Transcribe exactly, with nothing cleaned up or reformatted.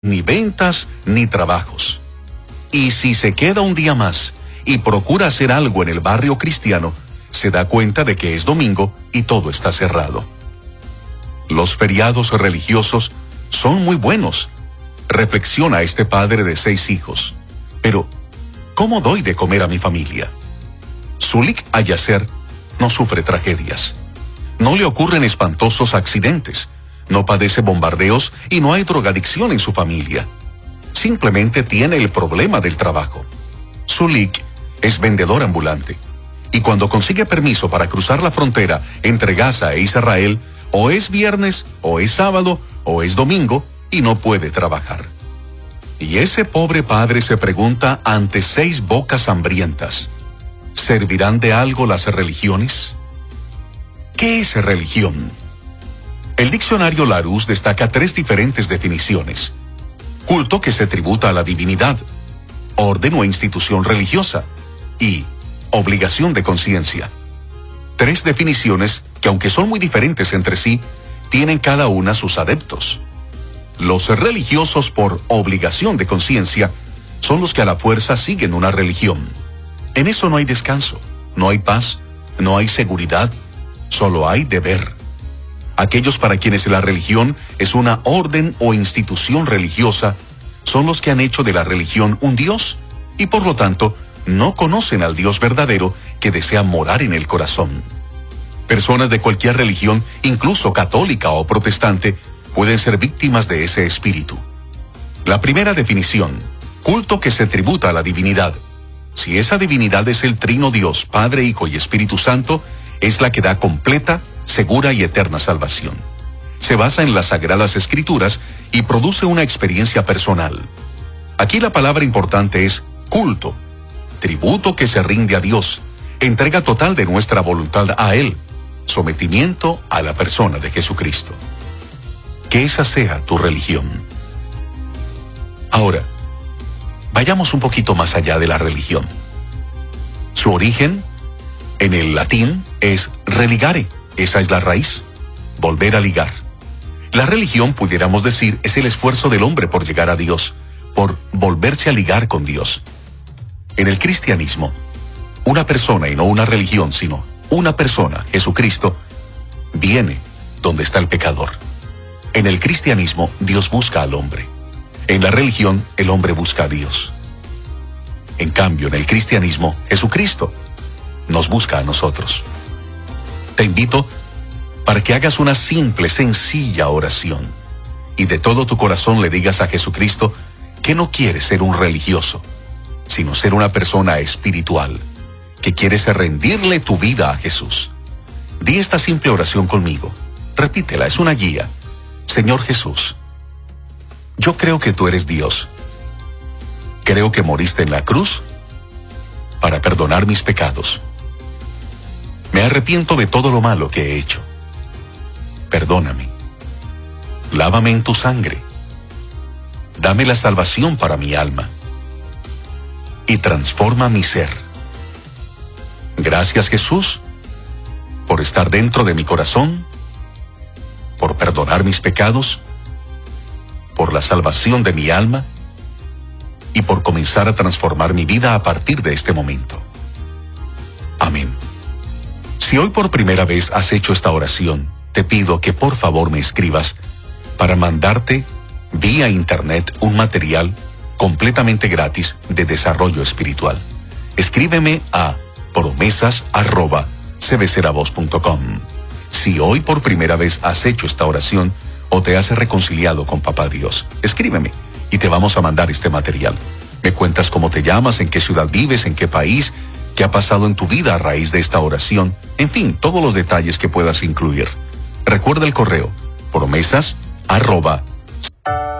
ni ventas, ni trabajos. Y si se queda un día más y procura hacer algo en el barrio cristiano, se da cuenta de que es domingo y todo está cerrado. Los feriados religiosos son muy buenos, reflexiona este padre de seis hijos. Pero, ¿cómo doy de comer a mi familia? Zulik Ayacer no sufre tragedias. No le ocurren espantosos accidentes, no padece bombardeos y no hay drogadicción en su familia. Simplemente tiene el problema del trabajo. Zulik es vendedor ambulante y cuando consigue permiso para cruzar la frontera entre Gaza e Israel, o es viernes, o es sábado, o es domingo y no puede trabajar. Y ese pobre padre se pregunta ante seis bocas hambrientas, ¿servirán de algo las religiones? ¿Qué es religión? El diccionario Larousse destaca tres diferentes definiciones. Culto que se tributa a la divinidad, orden o institución religiosa y obligación de conciencia. Tres definiciones que, aunque son muy diferentes entre sí, tienen cada una sus adeptos. Los religiosos por obligación de conciencia son los que a la fuerza siguen una religión. En eso no hay descanso, no hay paz, no hay seguridad, solo hay deber. Aquellos para quienes la religión es una orden o institución religiosa son los que han hecho de la religión un Dios y por lo tanto no conocen al Dios verdadero que desea morar en el corazón. Personas de cualquier religión, incluso católica o protestante, pueden ser víctimas de ese espíritu. La primera definición, culto que se tributa a la divinidad. Si esa divinidad es el trino Dios, Padre, Hijo y Espíritu Santo, es la que da completa, segura y eterna salvación. Se basa en las Sagradas Escrituras y produce una experiencia personal. Aquí la palabra importante es culto, tributo que se rinde a Dios, entrega total de nuestra voluntad a Él, sometimiento a la persona de Jesucristo. Que esa sea tu religión. Ahora, vayamos un poquito más allá de la religión. Su origen, en el latín, es religare. Esa es la raíz, volver a ligar. La religión, pudiéramos decir, es el esfuerzo del hombre por llegar a Dios, por volverse a ligar con Dios. En el cristianismo, una persona, y no una religión, sino una persona, Jesucristo, viene donde está el pecador. En el cristianismo, Dios busca al hombre. En la religión, el hombre busca a Dios. En cambio, en el cristianismo, Jesucristo nos busca a nosotros. Te invito para que hagas una simple, sencilla oración y de todo tu corazón le digas a Jesucristo que no quieres ser un religioso, sino ser una persona espiritual, que quieres rendirle tu vida a Jesús. Di esta simple oración conmigo. Repítela, es una guía. Señor Jesús, yo creo que tú eres Dios. Creo que moriste en la cruz para perdonar mis pecados. Me arrepiento de todo lo malo que he hecho. Perdóname. Lávame en tu sangre. Dame la salvación para mi alma. Y transforma mi ser. Gracias, Jesús, por estar dentro de mi corazón, por perdonar mis pecados, por la salvación de mi alma y por comenzar a transformar mi vida a partir de este momento. Amén. Si hoy por primera vez has hecho esta oración, te pido que por favor me escribas para mandarte vía internet un material completamente gratis de desarrollo espiritual. Escríbeme a promesas arroba c b c la voz punto com. Si hoy por primera vez has hecho esta oración o te has reconciliado con Papá Dios, escríbeme y te vamos a mandar este material. Me cuentas cómo te llamas, en qué ciudad vives, en qué país, qué ha pasado en tu vida a raíz de esta oración, en fin, todos los detalles que puedas incluir. Recuerda el correo promesas arroba